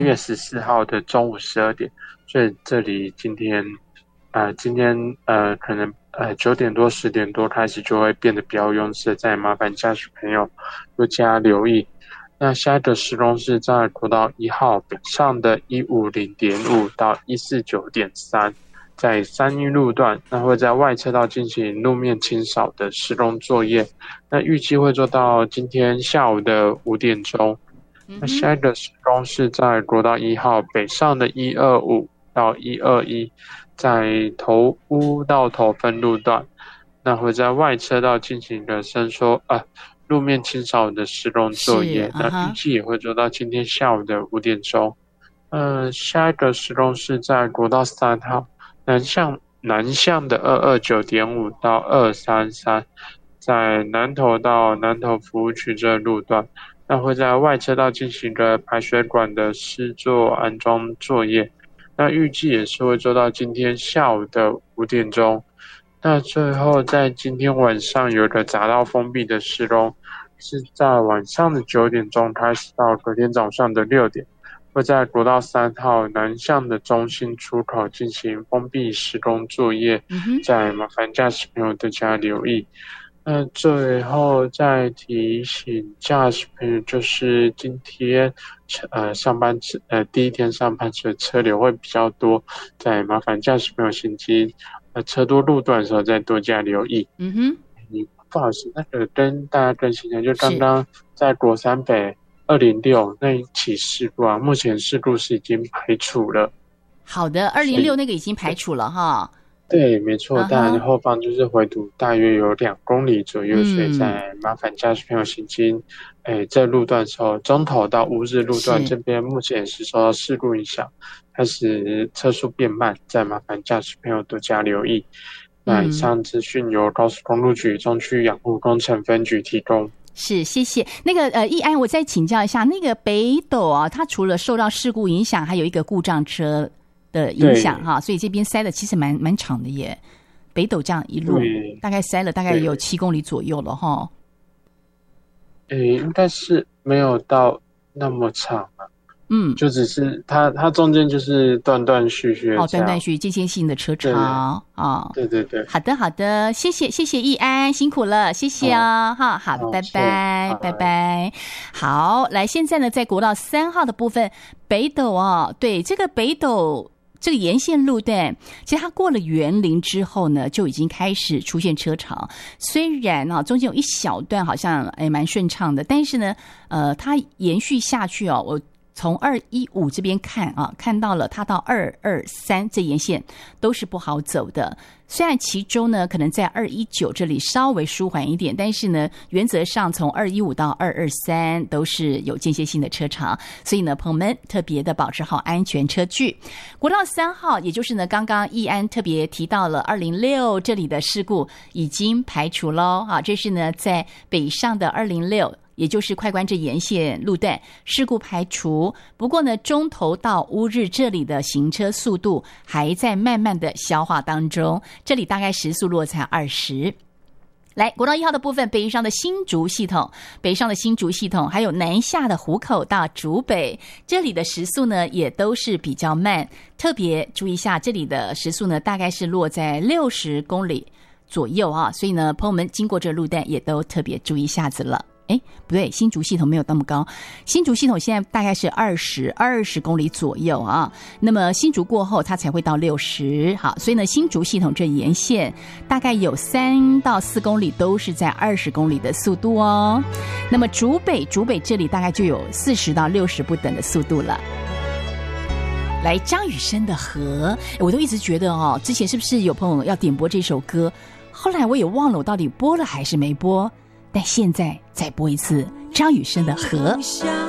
月14号的中午12点，所以这里今天可能9点多10点多开始就会变得比较拥塞，再麻烦驾驶朋友多加留意。那下一个时钟是在国道1号北上的150.5到149.3，在3一路段，那会在外车道进行路面清扫的施工作业，那预计会做到今天下午的5点钟。那下一个施工是在国道1号北上的125到121，在头屋到头分路段，那会在外车道进行的路面清扫的施工作业，那预计也会做到今天下午的5点钟。下一个施工是在国道3号南向的229.5到233，在南投到南投服务区这路段，那会在外车道进行个排水管的施作安装作业，那预计也是会做到今天下午的5点钟。那最后在今天晚上有个匝道封闭的施工，是在晚上的9点钟开始到隔天早上的6点，会在国道3号南向的中心出口进行封闭施工作业，再麻烦驾驶朋友多加留意。那最后再提醒驾驶朋友，就是今天第一天上班的车流会比较多，再麻烦驾驶朋友行经车多路段的时候再多加留意。不好意思，那个跟大家更新一下，就刚刚在国三北206那一起事故啊，目前事故是已经排除了。 好的，206那个已经排除了哈。 对，没错，当然后方就是回堵大约有2公里左右，所以在麻烦驾驶朋友行经这路段的时候，中投到乌日路段这边目前是受到事故影响，开始车速变慢，再麻烦驾驶朋友多加留意。那以上资讯由高速公路局中区养护工程分局提供。 是，谢谢。那个易安，我再请教一下，那个北斗啊，它除了受到事故影响，还有一个故障车的影响哈，所以这边塞的其实蛮长的耶。北斗这样一路大概塞了大概有7公里左右了哈。 应该是没有到那么长啊。就只是它中间就是断断续续的断断续间歇性的车潮啊。 对对对。 好的，谢谢易安，辛苦了，谢谢哦。好，拜拜拜拜。好，来现在呢，在国道3号的部分，北斗对这个北斗这个沿线路段，其实它过了园林之后呢，就已经开始出现车潮。虽然中间有一小段好像蛮顺畅的，但是呢，它延续下去我从215这边看到了它到223这沿线都是不好走的。虽然其中呢可能在219这里稍微舒缓一点，但是呢原则上从215到223都是有间歇性的车潮，所以呢朋友们特别的保持好安全车距。国道3号也就是呢刚刚易安特别提到了206这里的事故已经排除咯。这是呢在北上的206，也就是快关这沿线路段事故排除，不过呢中投到乌日这里的行车速度还在慢慢的消化当中，这里大概时速落在20。来，国道1号的部分，北上的新竹系统还有南下的湖口到竹北，这里的时速呢也都是比较慢，特别注意一下，这里的时速呢大概是落在60公里左右所以呢朋友们经过这路段也都特别注意一下子了。不对，新竹系统没有那么高，新竹系统现在大概是20公里左右那么新竹过后它才会到60。好，所以呢新竹系统这沿线大概有3到4公里都是在20公里的速度那么竹北这里大概就有40到60不等的速度了。来，张雨生的河，我都一直觉得之前是不是有朋友要点播这首歌，后来我也忘了我到底播了还是没播，但现在再播一次张雨生的河。